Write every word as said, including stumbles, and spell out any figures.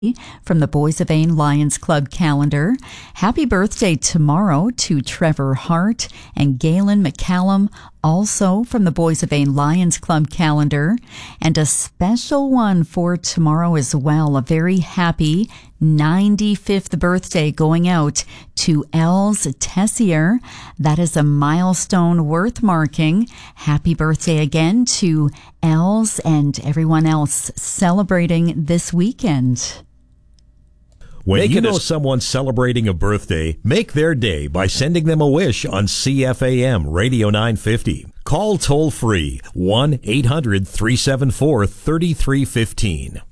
from the Boys of Ain Lions Club calendar. Happy birthday tomorrow to Trevor Hart and Galen McCallum, also from the Boys of Ain Lions Club calendar. And a special one for tomorrow as well. A very happy ninety-fifth birthday going out to Els Tessier. That is a milestone worth marking. Happy birthday again to Els and everyone else celebrating this weekend. When Make you know a- someone's celebrating a birthday, make their day by sending them a wish on C F A M Radio nine fifty. Call toll free one eight hundred three seven four three three one five.